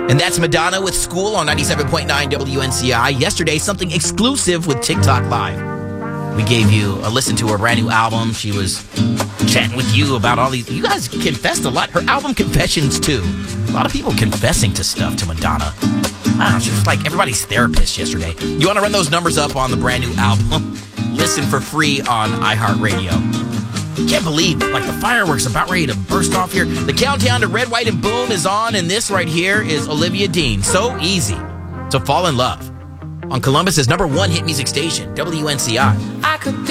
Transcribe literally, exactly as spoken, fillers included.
And that's Madonna with School on ninety-seven point nine W N C I. Yesterday, something exclusive with TikTok Live. We gave you a listen to her brand new album. She was chatting with you about all these. You guys confessed a lot. Her album Confessions, too. A lot of people confessing to stuff to Madonna. I don't know, she was like everybody's therapist yesterday. You want to run those numbers up on the brand new album? Listen for free on iHeartRadio. Can't believe, like, the fireworks about ready to burst off here. The countdown to Red, White, and Boom is on, and this right here is Olivia Dean. So easy to fall in love on Columbus's number one hit music station, W N C I. I could be